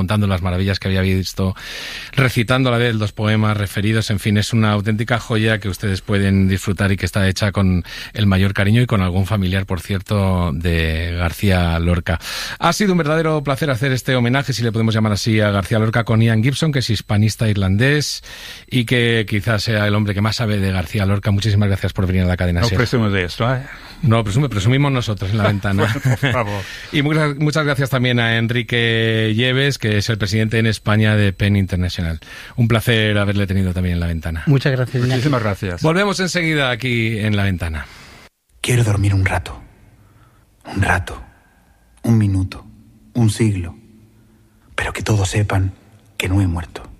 contando las maravillas que había visto, recitando a la vez los poemas referidos. En fin, es una auténtica joya que ustedes pueden disfrutar y que está hecha con el mayor cariño y con algún familiar, por cierto, de García Lorca. Ha sido un verdadero placer hacer este homenaje, si le podemos llamar así, a García Lorca con Ian Gibson, que es hispanista irlandés y que quizás sea el hombre que más sabe de García Lorca. Muchísimas gracias por venir a la cadena SER. No presumo de esto, ¿eh? No, presumimos nosotros en La Ventana. Bueno, por favor. Y muchas gracias también a Enrique Lleves, que es el presidente en España de PEN International. Un placer haberle tenido también en La Ventana. Muchas gracias. Muchísimas gracias. Volvemos enseguida aquí en La Ventana. Quiero dormir un rato, un minuto, un siglo, pero que todos sepan que no he muerto.